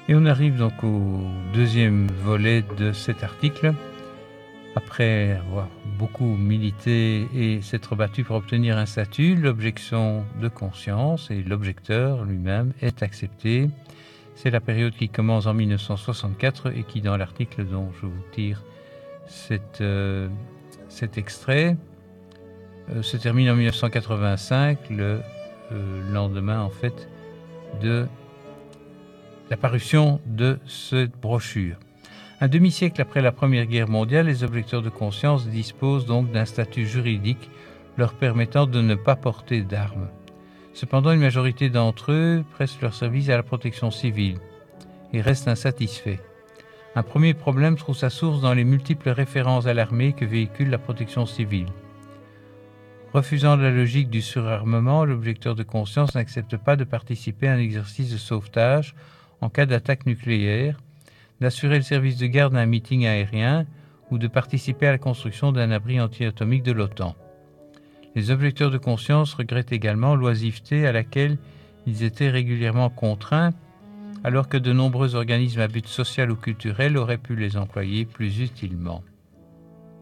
Et on arrive donc au deuxième volet de cet article. Après avoir beaucoup milité et s'être battu pour obtenir un statut, l'objection de conscience et l'objecteur lui-même est accepté. C'est la période qui commence en 1964 et qui, dans l'article dont je vous tire cet extrait, se termine en 1985, le lendemain en fait de la parution de cette brochure. Un demi-siècle après la Première Guerre mondiale, les objecteurs de conscience disposent donc d'un statut juridique leur permettant de ne pas porter d'armes. Cependant, une majorité d'entre eux prestent leur service à la protection civile et restent insatisfaits. Un premier problème trouve sa source dans les multiples références à l'armée que véhicule la protection civile. Refusant la logique du surarmement, l'objecteur de conscience n'accepte pas de participer à un exercice de sauvetage en cas d'attaque nucléaire, d'assurer le service de garde à un meeting aérien ou de participer à la construction d'un abri anti-atomique de l'OTAN. Les objecteurs de conscience regrettent également l'oisiveté à laquelle ils étaient régulièrement contraints, alors que de nombreux organismes à but social ou culturel auraient pu les employer plus utilement.